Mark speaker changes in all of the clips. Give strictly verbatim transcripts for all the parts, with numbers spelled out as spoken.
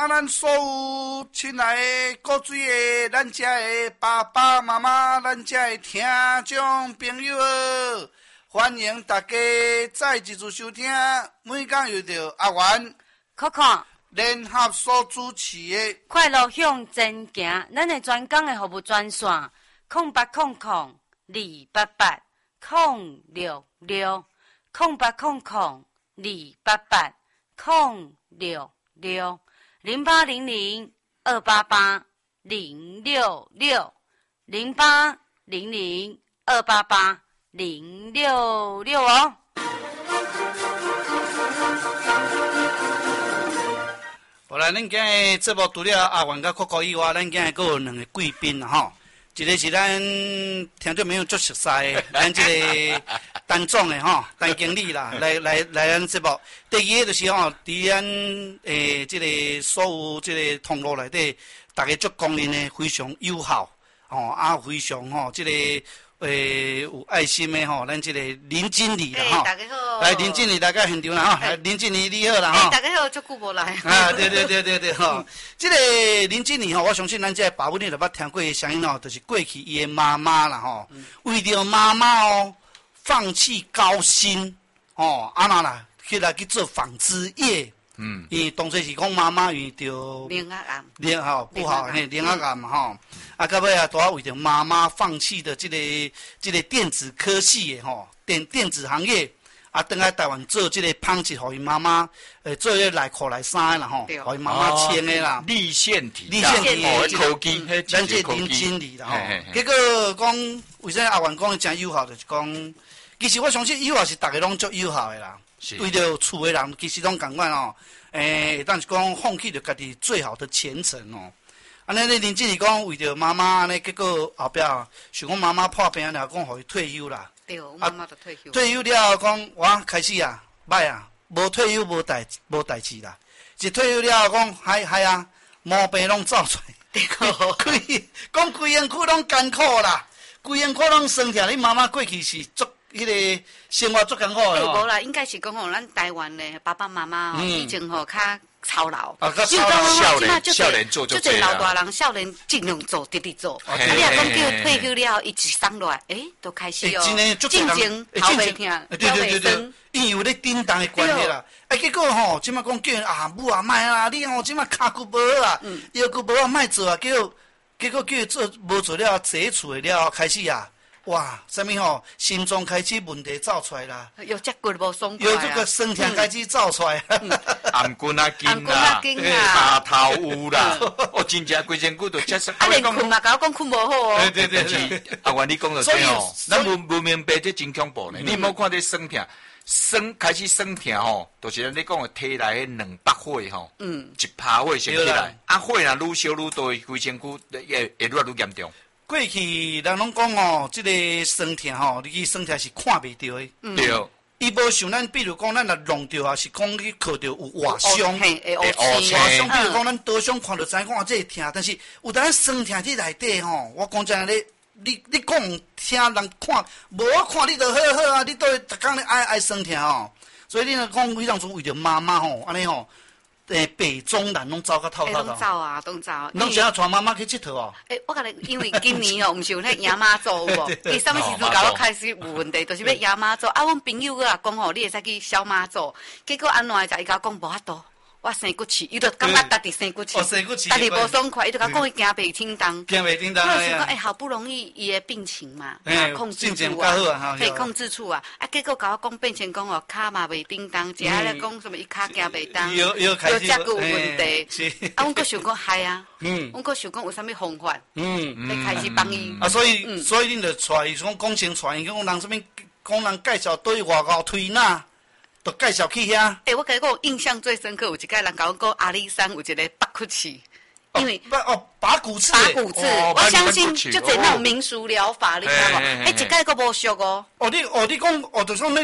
Speaker 1: 啊，咱所有亲爱的各水的，咱遮的爸爸妈妈，咱遮的听众朋友，欢迎大家再一次收听。每讲又到阿元、
Speaker 2: 可可
Speaker 1: 联合所主持的
Speaker 2: 快乐向前行，咱的专讲的服务专线：空八空空二八八空六六空八空空二八八空六六零八零零二八八零六六零八零零二八八零六六哦。
Speaker 1: 后来，咱今日节目除了阿元甲可可以外，咱今日还有两个贵宾啦吼。一个是咱听众朋友足熟悉的，咱这个陈总的吼，陈经理啦，来来来咱节目。第二个就是吼，伫咱诶这个所有这个通路内底，大家足公认的非常友好，吼啊非常吼这个。诶，有爱心的吼，咱这个林经理啦吼，
Speaker 2: 大家好，
Speaker 1: 来林经理来到现场啦吼，林经理你好啦吼，
Speaker 2: 大家好，足久无来
Speaker 1: 啊，对对对对对吼，这个林经理吼，我相信咱这爸母你都捌听过的声音吼，就是过去伊的妈妈啦吼，为着妈妈哦，放弃高薪哦，啊那啦，去来去做纺织业。嗯，伊当初是讲妈妈遇着
Speaker 2: 零啊癌，
Speaker 1: 零吼不好嘿，零啊癌嘛吼，啊到尾啊都要为着妈妈放弃的这个这个电子科系的吼，电电子行业，啊等来台湾做这个纺织，互伊妈妈诶做迄内裤内衫啦吼，互伊妈妈穿的啦，
Speaker 3: 立线体，
Speaker 1: 立线体
Speaker 3: 哦，科技，
Speaker 1: 咱这林经理啦吼，结果讲为啥阿元讲真友好，就是讲，其实我相信友好是大家拢足友好的啦。为着厝的人，其实拢共款哦。诶，但是讲放弃着家己最好的前程哦。安尼咧，林经理讲为着妈妈呢，结果后壁想讲妈妈破病了，讲互伊退休啦。
Speaker 2: 对，我妈妈都退休。
Speaker 1: 退休了后讲，我开始啊，歹啊，无退休无代无代志啦。一退休了后讲，嗨嗨啊，毛病拢走出来。规讲规身躯拢艰苦啦，规身躯拢酸痛。你妈妈过去是足。迄个生活足艰苦的
Speaker 2: 吼。无啦，应该是讲吼，咱台湾的爸爸妈妈吼，以前吼较操劳。
Speaker 1: 啊，较操劳。
Speaker 3: 少年少年做就
Speaker 2: 这老大人少年尽量做，直直做。啊，你若讲叫退休了，伊一上来，诶，都开始哦。进前头袂疼，
Speaker 1: 对对对对，因为有咧叮当的关系啦。啊，结果吼，即马讲叫人啊母啊卖啦，你吼即马骹骨无好啊，腰骨无好卖做啊，结果结果叫伊做无做了，坐厝的了开始啊。哇，啥物吼，心脏开始问题走出来啦，
Speaker 2: 有只骨无爽快啊，
Speaker 1: 有这个身体开始走出来，
Speaker 3: 颔骨啊筋啦，下头有啦，哦，真正规身躯都结实。
Speaker 2: 啊，连困嘛，甲我讲困无好哦。
Speaker 3: 对对对，阿元你讲就对吼，咱无无明白这真恐怖呢。你莫看这酸痛，酸开始酸痛吼，就是咱你讲的体内两百火吼，嗯，一趴火升起来，啊火若愈烧愈多，规身躯会会愈来愈严重。
Speaker 1: 过去人拢讲哦，即、这个酸痛吼，你去酸痛是看袂到的。
Speaker 3: 嗯、对。
Speaker 1: 伊无像咱，比如讲咱若弄着啊，是讲你靠着有外伤，
Speaker 2: 会
Speaker 1: 外伤，比如讲咱刀伤看着知讲啊，这痛，但是有当酸痛伫内底吼，我讲真诶，你你讲听人看，无我看你就好好啊，你都逐工咧爱爱酸痛吼，所以你若讲迄当初为着妈妈吼，安尼吼。诶，北中南拢走甲透透透。
Speaker 2: 拢走啊，拢走。
Speaker 1: 拢想要带妈妈去佚佗哦。
Speaker 2: 诶，我甲你，因为今年哦，毋是有迄亚妈祖无？伊啥物时阵甲我开始有问题，就是要亚妈祖。啊，阮朋友个啊讲吼，你会使去小妈祖。结果安怎会知？伊甲我讲无法度。我生骨气，伊就感觉家己生骨气，家己无爽快，伊就甲讲伊行袂叮当，
Speaker 1: 行袂叮当。
Speaker 2: 我想讲，哎，好不容易伊的病情嘛，控制住啊，可以控制住啊，啊，结果甲我讲变成讲哦，骹嘛袂叮当，一下咧讲什么伊骹行袂当，
Speaker 1: 又又开始
Speaker 2: 有这个问题，啊，阮阁想讲嗨啊，嗯，阮阁想讲有啥物方法，嗯，要开始帮伊。
Speaker 1: 啊，所以所以恁就带伊讲讲先带伊讲人啥物，讲人介绍对外口推哪。都介绍去遐。
Speaker 2: 诶、欸，我甲你讲，印象最深刻有一个人甲我讲，阿里山有一个拔骨刺，因为
Speaker 1: 哦哦拔骨刺，
Speaker 2: 拔骨刺，哦、我相信就做那种民俗疗法，哦、你知道无？诶，一个个无俗哦。
Speaker 1: 哦，你哦，你讲哦，就讲你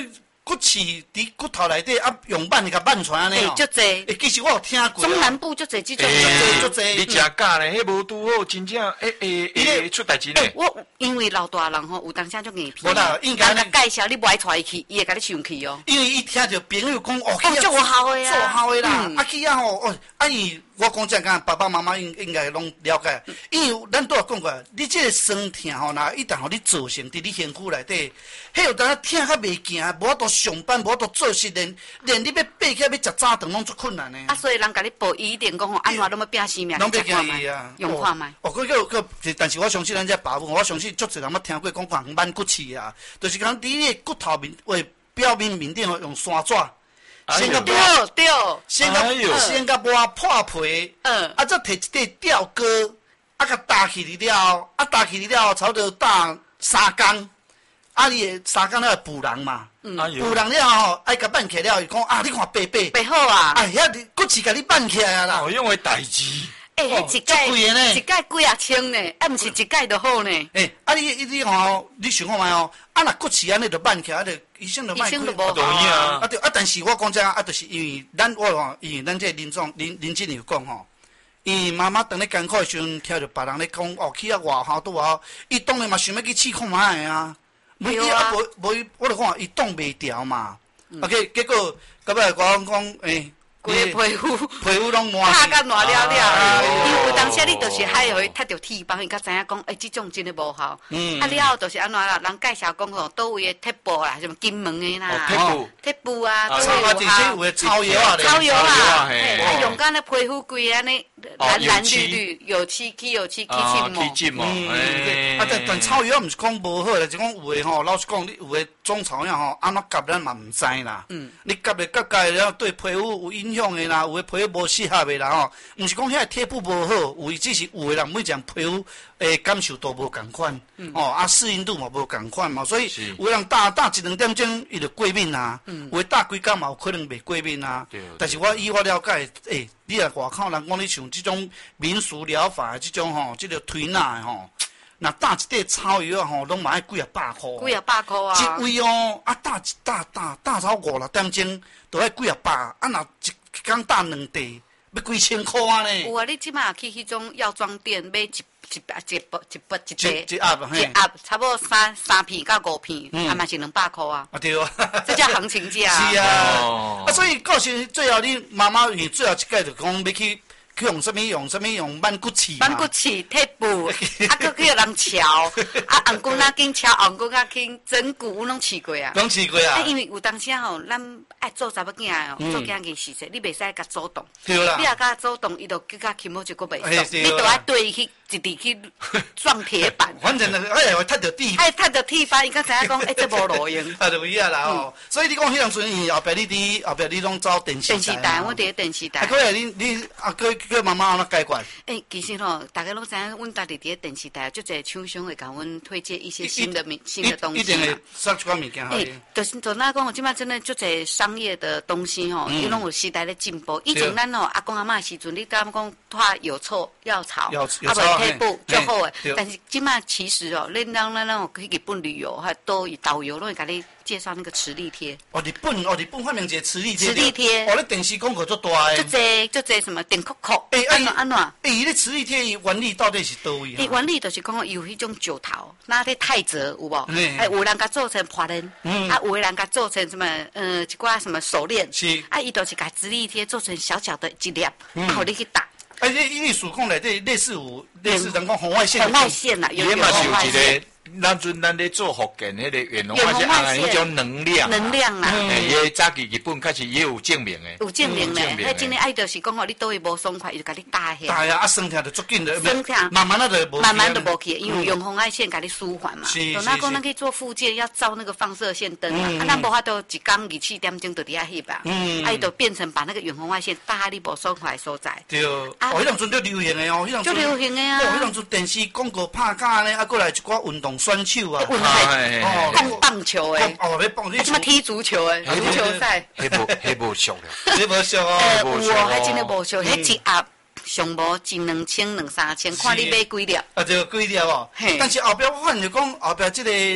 Speaker 1: 骨刺伫骨头内底，啊，用板甲板出安尼哦。
Speaker 2: 足济。
Speaker 1: 诶，其实我有听过。
Speaker 2: 中南部足济这种。
Speaker 1: 足济。
Speaker 3: 你真假咧？迄无拄好，真正诶诶诶出代志咧。
Speaker 2: 我因为老大人吼，有当时就硬皮。
Speaker 1: 无啦，应该
Speaker 2: 人家介绍你买出去，伊会甲你上去哦。
Speaker 1: 因为伊听着朋友讲，哦，
Speaker 2: 哦，足有效诶啊，
Speaker 1: 足有效诶啦。啊，去啊吼，哦，啊伊。我讲这讲，爸爸妈妈应应该拢了解，因为咱都有讲过，你这个酸痛吼，那一旦互你造成伫你身躯内底，迄有当痛较袂行，无法度上班，无法度做事，连连你要爬起来要食早顿拢足困难的。
Speaker 2: 啊，所以人甲你报一定讲吼，安怎拢要拼性命，
Speaker 1: 拢要惊伊啊，
Speaker 2: 用看卖。
Speaker 1: 哦，佮佮佮，但是我相信咱这爸母，我相信足侪人捌听过讲讲挽骨刺啊，就是讲伫你骨头面为表面面顶用砂纸。
Speaker 2: 先个对对，
Speaker 1: 先个先个磨破皮，嗯，啊，再摕一块吊钩，啊，甲搭起哩了，啊，搭起哩了，差不多搭三工，啊，你诶三工了补人嘛，补人了吼，爱甲办起了，伊讲啊，你看白白，
Speaker 2: 白好啊，
Speaker 1: 哎呀，骨刺甲你办起来啊啦，
Speaker 3: 哦，因为代志。
Speaker 2: 哎，迄一届一届几啊千呢，啊，毋是一届就好呢。
Speaker 1: 哎，啊，你你吼，你想看觅哦，啊，若骨刺安尼就办起来，啊，就医生就卖开。
Speaker 2: 医生就无
Speaker 3: 同意啊。
Speaker 1: 啊对啊，但是我讲这啊，就是因为咱我吼，因为咱这林总林林经理有讲吼，因为妈妈当咧艰苦的时阵，听着别人咧讲哦，去啊外校拄好，伊当然嘛想要去试看觅啊，无伊啊无无伊，我就讲伊挡袂牢嘛。啊，结结果到尾我讲讲诶。
Speaker 2: 规个皮肤
Speaker 1: 皮肤拢烂，
Speaker 2: 拍甲烂了了。因为有当时你就是害互伊踢着铁棒，伊才知影讲，诶，即种真诶无效。嗯。啊了后就是安怎啦？人介绍讲吼，倒位诶铁布啦，什么金门诶啦，
Speaker 3: 铁布、
Speaker 2: 铁布啊，
Speaker 1: 倒位有效。有诶草药啊，
Speaker 2: 草药啊，嘿，啊用干咧皮肤规安尼蓝蓝绿绿，有漆漆有漆漆漆
Speaker 3: 漆漆嘛。
Speaker 1: 啊，但但草药毋是讲无好啦，就讲有诶吼，老实讲，你有诶种草药吼，安怎夹咱嘛毋知啦。嗯。你夹咧夹夹了对皮肤有影响诶啦，有诶皮肤无适合诶啦吼，毋是讲遐贴布无好，有只是有诶人每种皮肤诶感受度无共款，哦啊适应度嘛无共款嘛，所以有诶人打打一两点钟伊就过敏啊，有诶打几工嘛有可能袂过敏啊。但是我以我了解，诶，你若外口人讲你像即种民俗疗法诶即种吼，即个推拿诶吼。那打一块草药吼，拢嘛爱几啊百箍。
Speaker 2: 几啊百箍啊！
Speaker 1: 一位哦，啊打一打打打超五六点钟，都爱几啊百。啊，若一工打两地，要几千箍啊呢？
Speaker 2: 有啊，你即马去迄种药妆店买一一一一一一
Speaker 1: 一一盒，
Speaker 2: 一盒差不多三三片到五片，啊嘛是两百箍啊。
Speaker 1: 啊对啊，
Speaker 2: 这叫行情价。
Speaker 1: 是啊，啊所以到时最后你妈妈伊最后一届就讲要去。去用什么用什么用挽骨刺
Speaker 2: 挽骨刺、铁布，啊，佮去人敲，啊，红骨仔筋敲，红骨仔筋，整骨拢试过啊。
Speaker 1: 拢试过啊。
Speaker 2: 啊，因为有当时吼，咱爱做查某囝哦，做囝己事实，你袂使甲主动。
Speaker 1: 对啦。
Speaker 2: 你若甲主动，伊就更加起毛就佫袂爽。你都爱对伊去一直去撞铁板。
Speaker 1: 反正哎，会踢着地。
Speaker 2: 哎，踢着铁板，伊才知影讲，哎，这无路用。
Speaker 1: 啊，就有啊啦哦。所以你讲迄阵时，后壁你伫后壁你拢走电视台。
Speaker 2: 电视台，我伫电视台。
Speaker 1: 啊，可能你你啊，佮。叫妈妈安怎解决？
Speaker 2: 诶，其实吼，大家拢知影，阮家己伫电视台，足侪厂商会甲阮推荐一些新的物、新的东西。
Speaker 1: 一定会送一款物件。
Speaker 2: 诶，就是就那讲，即摆真的足侪商业的东西吼，伊拢有时代的进步。以前咱吼阿公阿嬷时阵，你敢讲拖有臭药草，啊袂贴布足好诶。但是即摆其实哦，恁当咱咱去日本旅游，还都导游拢会甲你介绍那个磁力贴。
Speaker 1: 哦，日本哦，日本发明一个磁力贴。
Speaker 2: 磁力贴。
Speaker 1: 哦，咧电视广告足大诶。
Speaker 2: 足侪足侪什么电扣扣。诶，安怎安怎？
Speaker 1: 诶，伊咧磁力贴伊原理到底是倒位啊？
Speaker 2: 伊原理就是讲有迄种酒头，那咧钛折有无？哎，有人甲做成破链，啊，有人甲做成什么呃一寡什么手链，
Speaker 1: 是。
Speaker 2: 啊，伊就是甲磁力贴做成小小的一粒，互你去打。
Speaker 1: 啊，你你数控内底类似有类似人讲红外线。
Speaker 2: 红外线啦，有有红外线。
Speaker 3: 咱阵咱咧做福建迄个远红外线，啊，迄种能量，
Speaker 2: 能量啊，
Speaker 3: 伊个早期日本开始也有证明诶，
Speaker 2: 有证明咧，迄真诶爱就是讲吼，你倒位无爽快，伊就甲你打下。
Speaker 1: 打呀，啊，酸痛就足紧的，
Speaker 2: 酸痛，
Speaker 1: 慢慢啊就无，
Speaker 2: 慢慢就无去，因为用红外线甲你舒缓嘛。
Speaker 1: 是是是。
Speaker 2: 那讲咱去做复健，要照那个放射线灯啊，啊，咱无法度一工二四点钟就伫遐翕吧，嗯，啊，伊就变成把那个远红外线打喺你无爽快所在。
Speaker 1: 对，哦，迄种阵就流行诶哦，迄种
Speaker 2: 就流行诶啊，
Speaker 1: 哦，迄种阵电视广告拍假咧，啊，过来一寡运动选手啊。
Speaker 2: 哦，棒棒球诶，
Speaker 1: 哦，要棒，
Speaker 2: 什么踢足球诶，足球赛，
Speaker 3: 迄无迄无俗了，
Speaker 1: 迄无俗哦，
Speaker 2: 有哦，迄真诶无俗，迄一盒上无一两千、两三千，看你买几粒。
Speaker 1: 啊，就几粒哦。但是后壁我发现就讲后壁即个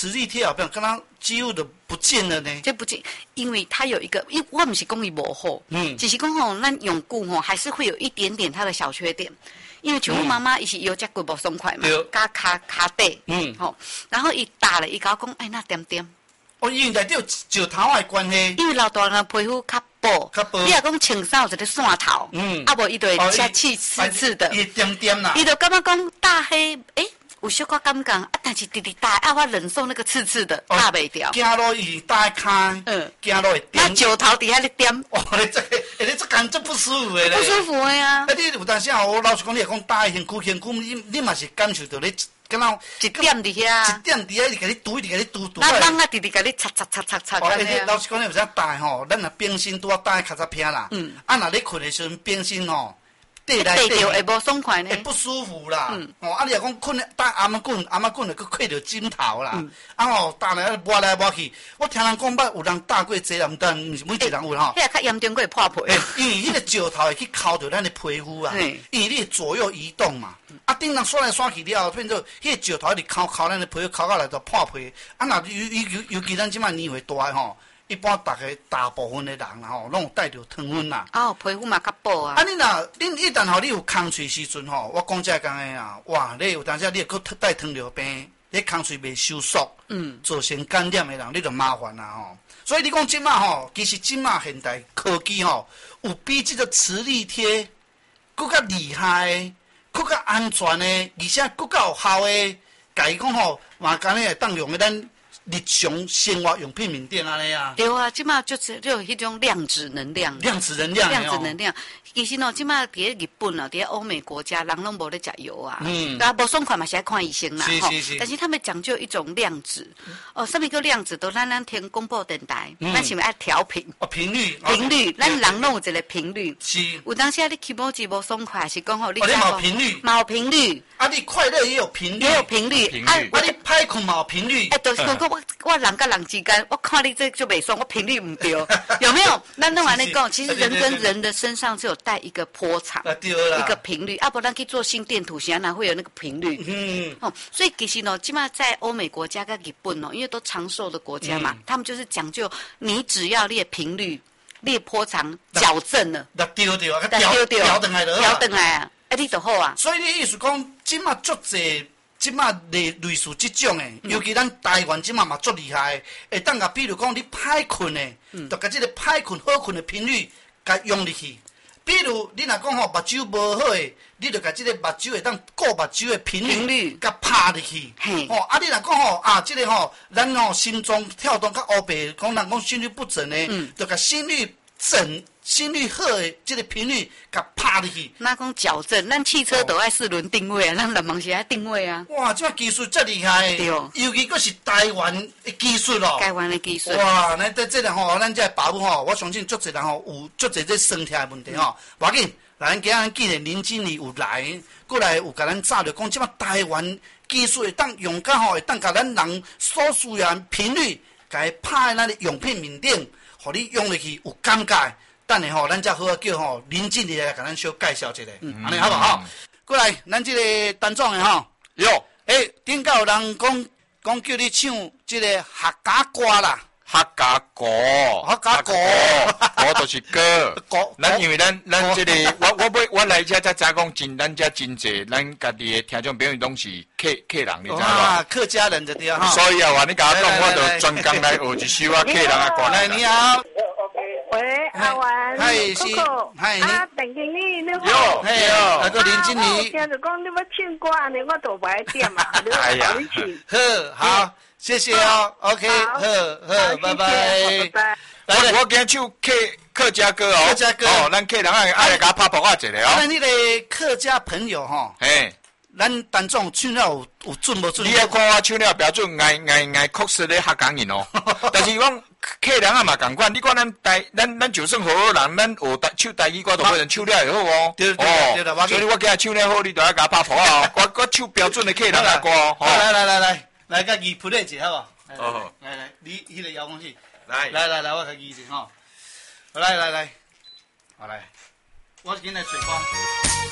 Speaker 1: 磁力贴好，不刚刚几乎都不见了呢。
Speaker 4: 这不见，因为它有一个，因为我不是讲伊无好，嗯，只是讲吼，咱用久吼，还是会有一点点它的小缺点。因为像我妈妈伊是腰脚骨无松快嘛，加卡卡底，嗯，吼，然后伊打了，伊甲我讲，哎，那点点。
Speaker 1: 哦，因为内底有石头的关系。
Speaker 4: 因为老大人皮肤较薄，较薄。你若讲穿衫有一个线头，嗯，啊无伊就会遮气刺刺的。
Speaker 1: 伊点点啦。
Speaker 4: 伊就感觉讲大黑，诶。有小可感觉，啊，但是直直打，啊，我忍受那个刺刺的，打袂掉。
Speaker 1: 走路伊打开，嗯，走路会点。
Speaker 4: 那石头底下咧点，
Speaker 1: 哦，你这个，你这感觉不舒服的咧。
Speaker 4: 不舒服的呀。
Speaker 1: 啊，你有当时啊，我老实讲，你若讲打身躯身躯，你你嘛是感受到你，敢若
Speaker 4: 一点伫遐，
Speaker 1: 一点伫遐，伊甲你拄，伊甲你拄拄。
Speaker 4: 那放啊，直直甲你擦擦擦擦擦。
Speaker 1: 哦，你老实讲，你有啥打吼，咱若冰心拄啊打较早偏啦。嗯。啊，若你困的时阵冰心吼。
Speaker 4: 地来地会无爽快呢，
Speaker 1: 会不舒服啦。嗯、哦，啊，你若讲困打阿妈棍，阿妈棍就佫困着枕头啦。嗯、啊吼，打来摸来摸去，我听人讲捌有人打过这人，但毋是每一个人有吼。
Speaker 4: 迄个较严重，佫会破皮。
Speaker 1: 因为迄个石头会去敲着咱的皮肤啊，因为你左右移动嘛。啊，顶人刷来刷去了，变做迄个石头一直敲敲咱的皮肤，敲到来就破皮。啊，若尤尤尤其咱即摆年岁大诶吼。一般大概大部分的人吼，拢有带着糖分啦。
Speaker 4: 哦，皮肤嘛较薄啊。
Speaker 1: 啊，你若恁一旦吼，你有空喙时阵吼，我讲这讲诶啊，哇，你有当时你会佫带糖尿病，你空喙袂收缩，嗯，造成感染的人，你就麻烦啦吼。所以你讲即马吼，其实即马现代科技吼，有比这个磁力贴佫较厉害的，佫较安全的，而且佫较有效的，家己讲吼，嘛干咧会当用诶咱。日常生活用品面店安尼啊，
Speaker 4: 对啊，即马就是就有迄种量子能量，
Speaker 1: 量子能量，
Speaker 4: 量子能量。其实喏，即马伫日本啊，伫欧美国家，人拢无咧食药啊，嗯，啊，无爽快嘛是爱看医生啦，吼。但是他们讲究一种量子，哦，什么叫量子？都咱咱听广播电台，咱是咪爱调频？
Speaker 1: 哦，频率，
Speaker 4: 频率，咱人拢有一个频率。
Speaker 1: 是。
Speaker 4: 有当时啊，你起毛机无爽快，是讲吼，
Speaker 1: 你冇频率，
Speaker 4: 冇频率。
Speaker 1: 啊，你快乐也有频率，
Speaker 4: 也有频率。
Speaker 1: 啊，啊，你歹困嘛有频率。
Speaker 4: 哎，就是讲我我人甲人之间，我看你这就袂爽，我频率唔对，有没有？咱弄完你讲，其实人跟人的身上是有带一个波长，一个频率，啊不然去做心电图，显然会有那个频率。嗯，哦，所以其实呢，起码在欧美国家跟日本哦，因为都长寿的国家嘛，他们就是讲究你只要列频率、列波长矫正了，
Speaker 1: 那丢掉啊，调调等来了，
Speaker 4: 调等来啊，哎你就好啊。
Speaker 1: 所以你意思讲，即马足济。即马类类似即种诶，尤其咱台湾即马嘛足厉害，会当甲比如讲你歹困诶，就甲即个歹困好困诶频率甲用入去。比如你若讲吼目睭无好诶，你就甲即个目睭会当顾目睭诶频率甲拍入去。吼，啊你若讲吼啊，即个吼咱吼心脏跳动较乌白，讲人讲心律不整诶，就甲心律整。心率好的这个频率，甲拍入去。
Speaker 4: 那讲矫正，咱汽车都爱四轮定位啊，咱人忙是爱定位啊。
Speaker 1: 哇，这技术真厉害！对哦，尤其佫是台湾的技术咯。
Speaker 4: 台湾的技术。
Speaker 1: 哇，那这这个吼，咱这爸母吼，我相信足侪人吼有足侪这身体的问题吼。无要紧，咱今日既然林经理有来，过来有甲咱早着讲，即马台湾技术会当用甲吼，会当甲咱人所需要频率，甲伊拍咱的用品面顶，互你用入去有感觉。等下吼，咱才好叫吼林经理来甲咱小介绍一下，安尼好不好？过来，咱这个陈总的吼，
Speaker 3: 哟，
Speaker 1: 诶，顶个有人讲讲叫你唱这个客家歌啦，
Speaker 3: 客家歌，
Speaker 1: 客家歌，
Speaker 3: 歌就是歌。咱因为咱咱这个，我我要我来遮才知讲真，咱遮真济，咱家己的听众朋友拢是客客人，你知道
Speaker 1: 吧？客家人的对哈。
Speaker 3: 所以啊，话你甲我讲，我就专工来学一首啊客人的歌。
Speaker 1: 来，你好。
Speaker 5: 喂，阿文，
Speaker 1: 嗨是，嗨你，
Speaker 5: 啊，邓经理你好，
Speaker 1: 嘿哟，那个林经理，
Speaker 5: 听着讲你要唱歌安尼，我都不爱点嘛，
Speaker 3: 哎呀，
Speaker 1: 好，好，谢谢哦 ，OK，好，好，拜拜，
Speaker 5: 拜。
Speaker 3: 我我今唱客客家歌哦，
Speaker 1: 客家歌
Speaker 3: 哦，咱客人爱爱来甲拍扑啊一个哦。
Speaker 1: 咱迄个客家朋友吼，
Speaker 3: 嘿，
Speaker 1: 咱陈总唱了有有准无准？
Speaker 3: 你要看我唱了标准，爱爱爱确实咧客家人哦，但是讲。客人啊嘛共款，你看咱台咱咱就算好好人，咱学台唱台语歌都可能唱了会好哦。
Speaker 1: 对对对，
Speaker 3: 所以我今日唱了好，你就要甲拍谱啊！我我唱标准的客人的歌。
Speaker 1: 来来来来，来甲二配一下好不？
Speaker 3: 哦，
Speaker 1: 来来，你迄个遥控器，
Speaker 3: 来
Speaker 1: 来来来，我甲二一下吼。来来来，好来，我今来吹光。